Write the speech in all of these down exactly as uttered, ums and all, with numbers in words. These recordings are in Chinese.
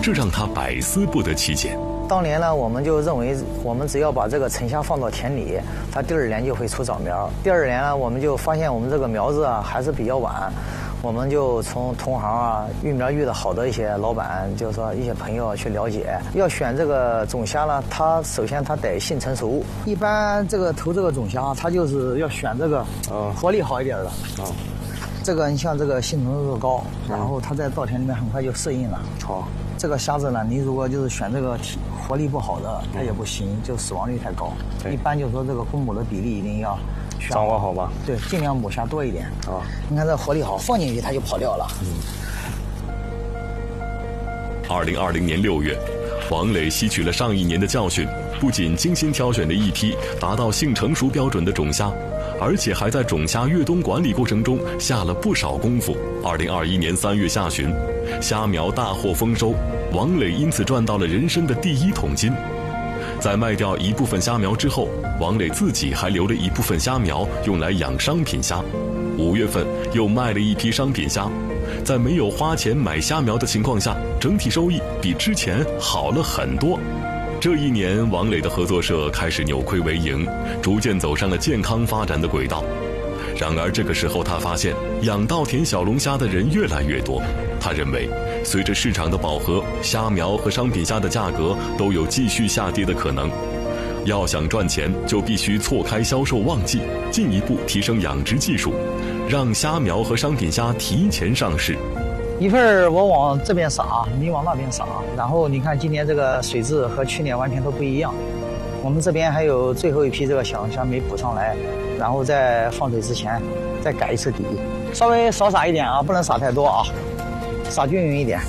这让他百思不得其解。 当年呢，我们就认为我们只要把这个沉虾放到田里，它第二年就会出早苗。第二年呢，我们就发现我们这个苗子啊还是比较晚，我们就从同行啊育苗育的好的一些老板，就是说一些朋友去了解，要选这个种虾呢，它首先它得性成熟。一般这个投这个种虾，它就是要选这个活力好一点的。啊，这个你像这个性成熟度高，然后它在稻田里面很快就适应了。好，这个虾子呢，你如果就是选这个体活力不好的，它也不行，就死亡率太高。一般就是说这个公母的比例一定要掌握好吧？ 对，尽量母虾多一点。啊，你看这活力好，放进去它就跑掉了。 嗯。二零二零年六月，王磊吸取了上一年的教训，不仅精心挑选了一批达到性成熟标准的种虾，而且还在种虾越冬管理过程中下了不少功夫。二零二一年三月下旬，虾苗大获丰收，王磊因此赚到了人生的第一桶金。在卖掉一部分虾苗之后，王磊自己还留了一部分虾苗用来养商品虾。五月份又卖了一批商品虾，在没有花钱买虾苗的情况下，整体收益比之前好了很多。这一年，王磊的合作社开始扭亏为盈，逐渐走上了健康发展的轨道。然而这个时候他发现养稻田小龙虾的人越来越多，他认为随着市场的饱和，虾苗和商品虾的价格都有继续下跌的可能。要想赚钱，就必须错开销售旺季，进一步提升养殖技术，让虾苗和商品虾提前上市。 一份我往这边撒，你往那边撒，然后你看今年这个水质和去年完全都不一样。我们这边还有最后一批这个小龙虾没补上来，然后在放水之前再改一次底，稍微少撒一点啊，不能撒太多啊，撒均匀一点。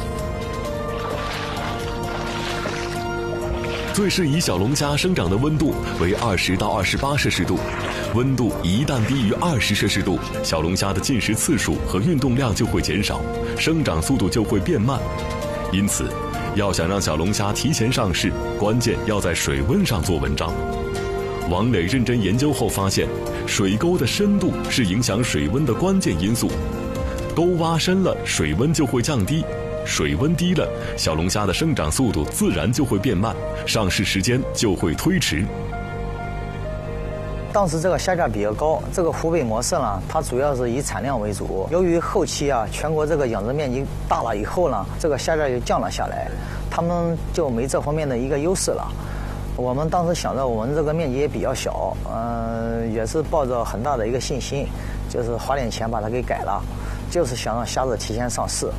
最适宜小龙虾生长的温度为二十到二十八摄氏度，温度一旦低于二十摄氏度，小龙虾的进食次数和运动量就会减少，生长速度就会变慢。因此，要想让小龙虾提前上市，关键要在水温上做文章。王磊认真研究后发现，水沟的深度是影响水温的关键因素，沟挖深了，水温就会降低。水温低了，小龙虾的生长速度自然就会变慢，上市时间就会推迟。 当时这个虾价比较高，这个湖北模式呢，它主要是以产量为主。由于后期啊，全国这个养殖面积大了以后呢，这个虾价就降了下来，他们就没这方面的一个优势了。我们当时想着我们这个面积也比较小，嗯、呃，也是抱着很大的一个信心，就是花点钱把它给改了，就是想让虾子提前上市。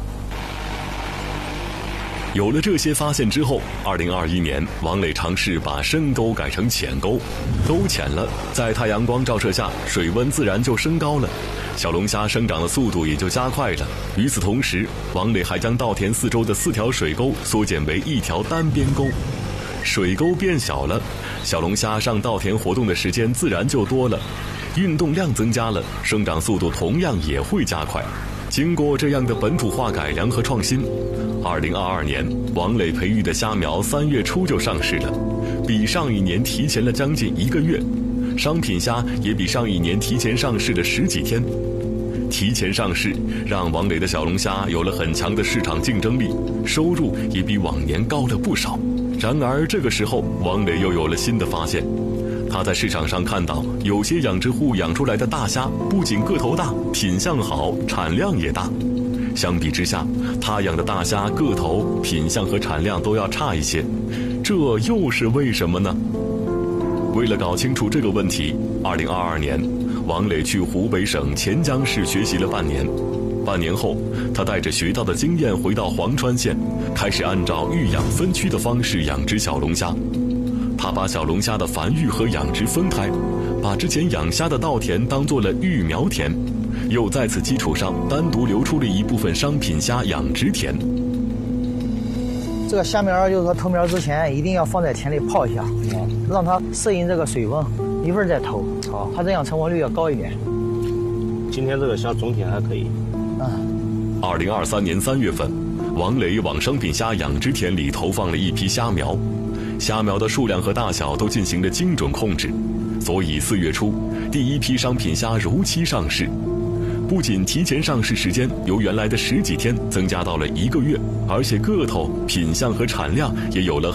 有了这些发现之后，二零二一年，王磊尝试把深沟改成浅沟，沟浅了，在太阳光照射下，水温自然就升高了，小龙虾生长的速度也就加快了。与此同时，王磊还将稻田四周的四条水沟缩减为一条单边沟，水沟变小了，小龙虾上稻田活动的时间自然就多了，运动量增加了，生长速度同样也会加快。经过这样的本土化改良和创新，二零二二年，王磊培育的虾苗三月初就上市了，比上一年提前了将近一个月。商品虾也比上一年提前上市了十几天。提前上市让王磊的小龙虾有了很强的市场竞争力，收入也比往年高了不少。然而这个时候，王磊又有了新的发现。他在市场上看到有些养殖户养出来的大虾不仅个头大，品相好，产量也大。相比之下，他养的大虾个头、品相和产量都要差一些，这又是为什么呢？为了搞清楚这个问题，二零二二年，王磊去湖北省潜江市学习了半年。半年后，他带着学到的经验回到黄川县，开始按照育养分区的方式养殖小龙虾。他把小龙虾的繁育和养殖分开，把之前养虾的稻田当做了育苗田，又在此基础上单独留出了一部分商品虾养殖田。 这个虾苗就是说投苗之前一定要放在田里泡一下，让它适应这个水温，一会儿再投，好，它这样成活率要高一点。 今天这个虾总体还可以。 嗯。二零二三年三月份，王磊往商品虾养殖田里投放了一批虾苗。虾苗的数量和大小都进行了精准控制，所以四月初，第一批商品虾如期上市。 不仅提前上市时间由原来的十几天增加到了一个月，而且个头、品相和产量也有了